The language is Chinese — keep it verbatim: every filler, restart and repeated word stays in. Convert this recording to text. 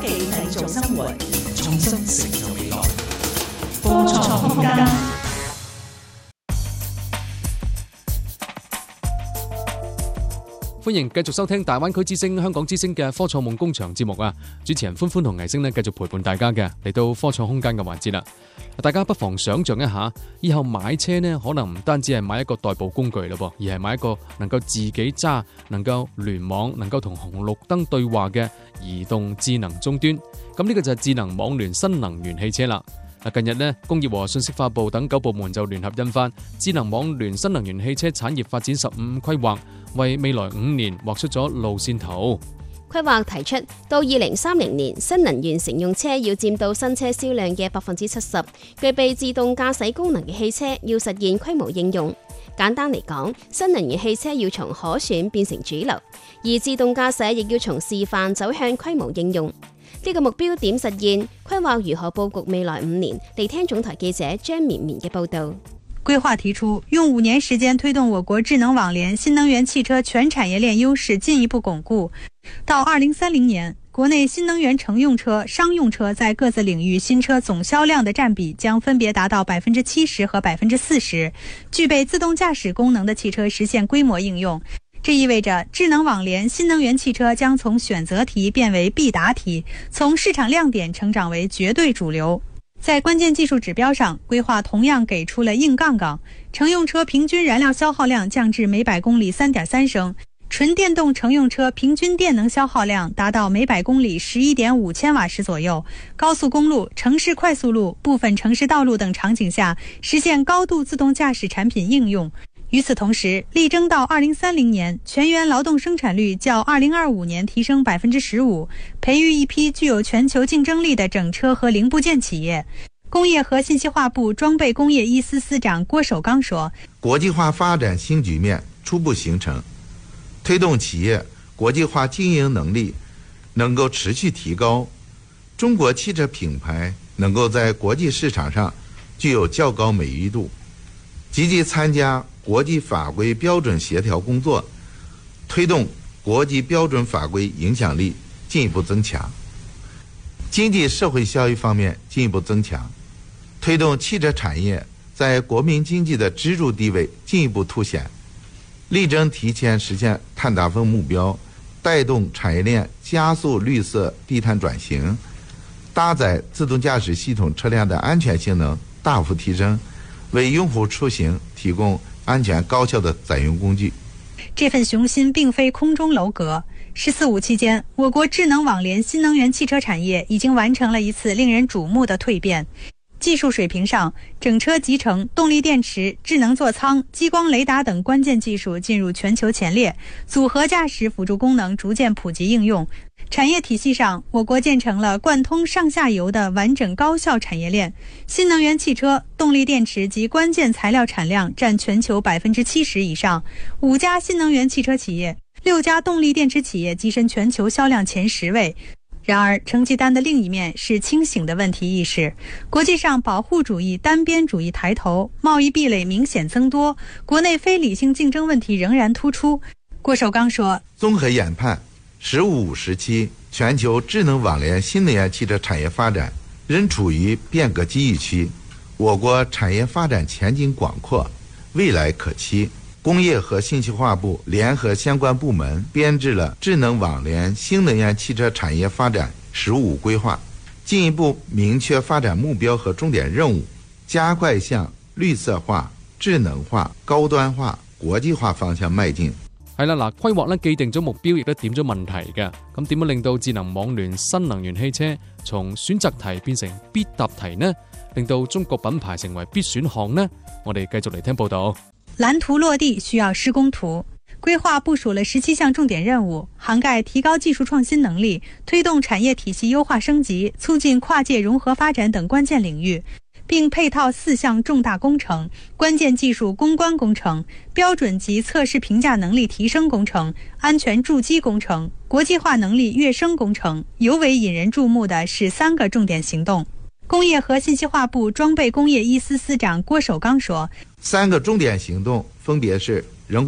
技製造生活，創新成就未來。科創空間。 歡迎繼續收聽大灣區之聲、香港之聲嘅科創夢工場節目啊！主持人歡歡同藝星呢，繼續陪伴大家嘅嚟到科創空間嘅環節啦。大家不妨想象一下，以後買車呢，可能唔單止係買一個代步工具咯噃，而係買一個能夠自己揸、能夠聯網、能夠同紅綠燈對話嘅移動智能終端。咁呢個就係智能網聯新能源汽車啦。近日呢，工業和信息化部等九部門就聯合印發智能網聯新能源汽車產業發展十五規劃，為未來五年劃出咗路線圖。 規劃提出，到二零三零年，新能源乘用車要佔到新車銷量嘅百分之七十，具備自動駕駛功能嘅汽車要實現規模應用。簡單嚟講，新能源汽車要從可選變成主流，而自動駕駛亦要從示範走向規模應用。呢個目標點實現？規劃如何佈局未來五年？嚟聽總台記者張綿綿嘅報導。 規劃提出，用五年時間推動我國智能網聯新能源汽車全產業鏈優勢進一步鞏固。到二零三零年，國內新能源乘用車、商用車在各自領域新車總銷量的佔比將分別達到百分之七十和百分之四十，具備自動駕駛功能的汽車實現規模應用。這意味着智能網聯新能源汽車將從選擇題變為必答題，從市場亮點成長為絕對主流。在關鍵技術指標上，規劃同樣給出了硬槓槓，乘用車平均燃料消耗量降至每百公里 三點三升，純電動乘用車平均電能消耗量達到每百公里 十一點五千瓦時左右，高速公路、城市快速路、部分城市道路等場景下實現高度自動駕駛產品應用。與此同時，力爭到二零三零年全員勞動生產率較二零二五年提升百分之十五，培育一批具有全球競爭力的整車和零部件企業。工業和信息化部裝備工業一司司長郭守剛說： 國際化發展新局面初步形成，推動企業國際化經營能力能夠持續提高，中國汽車品牌能夠在國際市場上具有較高美譽度，積極參加國際法規標準協調工作，推動國際標準法規影響力進一步增強，經濟社會效益方面進一步增強，推動汽車產業在國民經濟的支柱地位進一步凸顯，力爭提前實現碳達峰目標，帶動產業鏈加速綠色低碳轉型，搭載自動駕駛系統車輛的安全性能大幅提升，為用戶出行提供安全高效的載用工具。 這份雄心並非空中樓閣。十四五期間，我國智能網聯新能源汽車產業已經完成了一次令人矚目的蛻變。技術水平上，整車集成、動力電池、智能座艙、激光雷達等關鍵技術進入全球前列，組合駕駛輔助功能逐漸普及應用。產業體系上，我國建成了貫通上下游的完整高效產業鏈。新能源汽車、動力電池及關鍵材料產量佔全球百分之七十以上，五家新能源汽車企業、六家動力電池企業躋身全球銷量前十位。然而，成績單的另一面是清醒的問題意識。國際上保護主義、單邊主義抬頭，貿易壁壘明顯增多，國內非理性競爭問題仍然突出。郭守剛說： 綜合研判，十五時期全球智能網聯新能源汽車產業發展仍處於變革機遇期，我國產業發展前景廣闊，未來可期。工業和信息化部聯合相關部門編制了智能網聯新能源汽車產業發展十五規劃，進一步明確發展目標和重點任務，加快向綠色化、智能化、高端化、國際化方向邁進。 係啦，嗱，規劃咧既定咗目標，亦都點咗問題嘅。咁點樣令到智能網聯新能源汽車從選擇題變成必答題呢？令到中國品牌成為必選項呢？我哋繼續嚟聽報道。 藍圖落地需要施工圖，規劃部署了十七項重點任務，涵蓋提高技術創新能力、推動產業體系優化升級、促進跨界融合發展等關鍵領域，並配套四項重大工程：關鍵技術攻關工程、標準及測試評價能力提升工程、安全駐機工程、國際化能力躍升工程。尤為引人注目的是三個重點行動。工業和信息化部裝備工業一司司長郭守剛說： 三個重點行動分別是